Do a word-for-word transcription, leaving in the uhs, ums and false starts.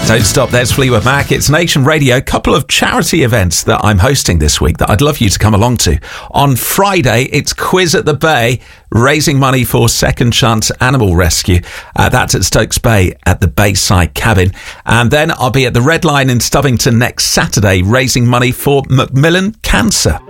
Don't stop, there's Fleetwood Mac. It's Nation Radio. A couple of charity events that I'm hosting this week that I'd love you to come along to. On Friday, it's Quiz at the Bay, raising money for Second Chance Animal Rescue. Uh, that's at Stokes Bay at the Bayside Cabin. And then I'll be at the Red Line in Stubbington next Saturday, raising money for Macmillan Cancer.